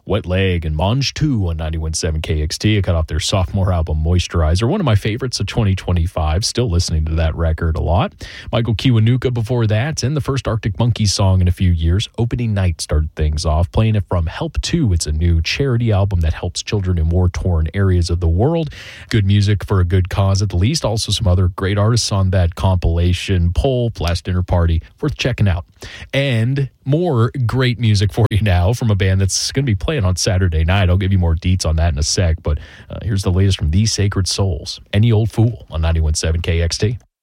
Wet Leg and Mange 2 on 91.7 KXT. I cut off their sophomore album, Moisturizer, one of my favorites of 2025. Still listening to that record a lot. Michael Kiwanuka before that, and the first Arctic Monkeys song in a few years. Opening Night started things off, playing it from Help 2. It's a new charity album that helps children in war-torn areas of the world. Good music for a good cause at the least. Also some other great artists on that compilation. Pulp, Last Dinner Party, worth checking out. And more great music for you now from a band that's going to be playing on Saturday night. I'll give you more deets on that in a sec, but here's the latest from These Sacred Souls. Any Old Fool on 91.7 KXT.